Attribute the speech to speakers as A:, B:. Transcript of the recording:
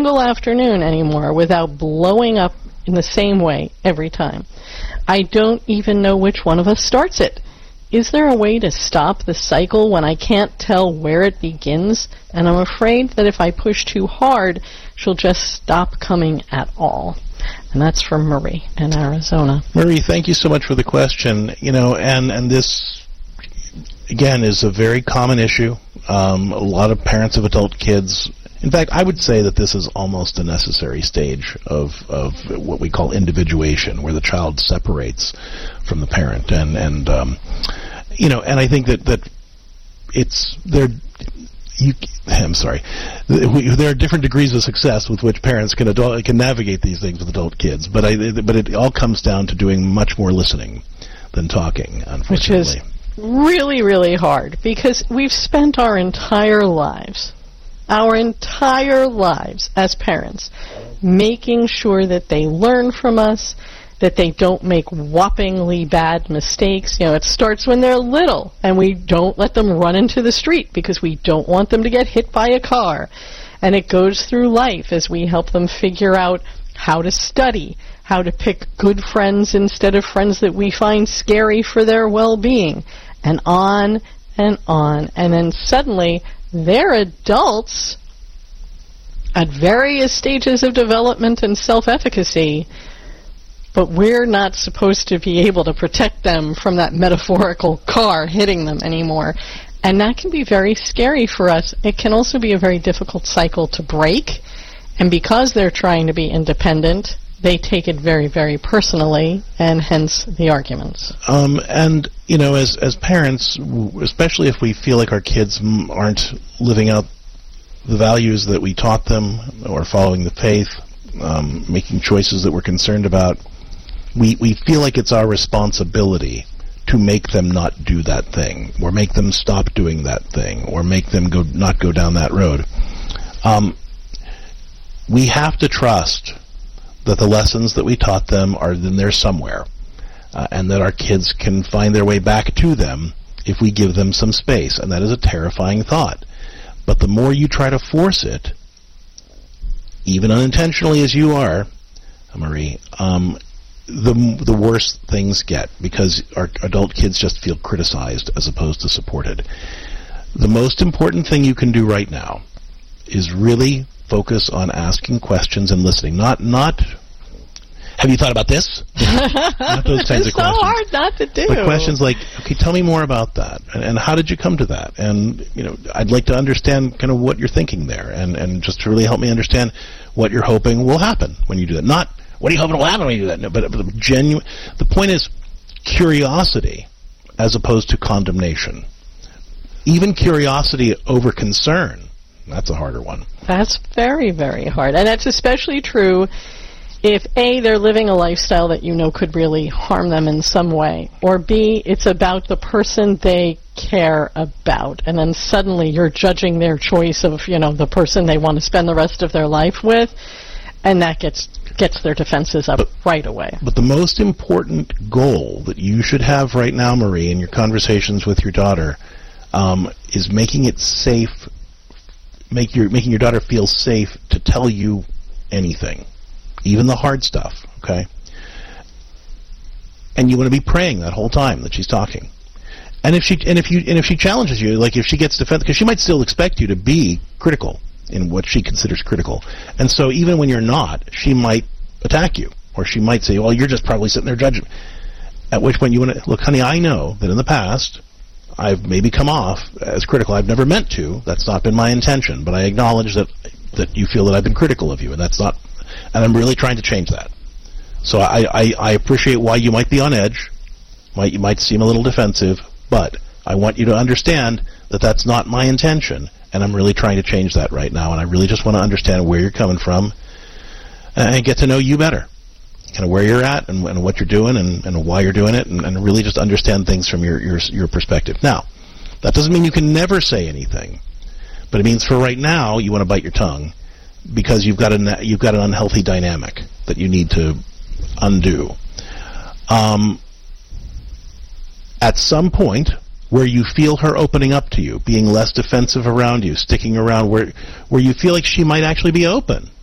A: single afternoon anymore without blowing up in the same way every time. I don't even know which one of us starts it. Is there a way to stop the cycle when I can't tell where it begins? And I'm afraid that if I push too hard, she'll just stop coming at all. And that's from Marie in Arizona.
B: Marie, thank you so much for the question. And this, again, is a very common issue. A lot of parents of adult kids. In fact, I would say that this is almost a necessary stage of what we call individuation, where the child separates from the parent, and I think that it's there. I'm sorry. There are different degrees of success with which parents can navigate these things with adult kids, but it all comes down to doing much more listening than talking, unfortunately.
A: Which is really, really hard, because we've spent our entire lives as parents making sure that they learn from us, that they don't make whoppingly bad mistakes. It starts when they're little, and we don't let them run into the street because we don't want them to get hit by a car. And it goes through life as we help them figure out how to study, how to pick good friends instead of friends that we find scary for their well-being, and on and on. And then suddenly they're adults at various stages of development and self-efficacy, but we're not supposed to be able to protect them from that metaphorical car hitting them anymore. And that can be very scary for us. It can also be a very difficult cycle to break. And because they're trying to be independent, they take it very, very personally, and hence the arguments. As parents, especially if we feel like our kids aren't living out the values that we taught them, or following the faith, making choices that we're concerned about, we feel like it's our responsibility to make them not do that thing, or make them stop doing that thing, or make them not go down that road. We have to trust that the lessons that we taught them are in there somewhere, and that our kids can find their way back to them if we give them some space, and that is a terrifying thought. But the more you try to force it, even unintentionally as you are, Marie, the worse things get, because our adult kids just feel criticized as opposed to supported. The most important thing you can do right now is really focus on asking questions and listening. Not have you thought about this? Not those kinds of questions. It's so hard not to do.
B: But questions like, okay, tell me more about that, and how did you come to that? And I'd like to understand kind of what you're thinking there, and just to really help me understand what you're hoping will happen when you do that. Not what are you hoping will happen when you do that? No, but genuine. The point is curiosity as opposed to condemnation. Even curiosity over concern. That's a harder one.
A: That's very, very hard, and that's especially true if A, they're living a lifestyle that could really harm them in some way, or B, it's about the person they care about, and then suddenly you're judging their choice of, the person they want to spend the rest of their life with, and that gets their defenses up right away.
B: But the most important goal that you should have right now, Marie, in your conversations with your daughter, is making it safe, making your daughter feel safe to tell you anything. Even the hard stuff, okay? And you want to be praying that whole time that she's talking. And if she challenges you, like if she gets defensive, because she might still expect you to be critical in what she considers critical. And so even when you're not, she might attack you, or she might say, well, you're just probably sitting there judging. At which point you want to, look, honey, I know that in the past I've maybe come off as critical. I've never meant to. That's not been my intention. But I acknowledge that you feel that I've been critical of you, and that's not. And I'm really trying to change that. So I appreciate why you might be on edge. You might seem a little defensive, but I want you to understand that that's not my intention, and I'm really trying to change that right now, and I really just want to understand where you're coming from and get to know you better, kind of where you're at and what you're doing and why you're doing it, and really just understand things from your perspective. Now, that doesn't mean you can never say anything, but it means for right now you want to bite your tongue, because you've got an unhealthy dynamic that you need to undo. At some point where you feel her opening up to you, being less defensive around you, sticking around where you feel like she might actually be open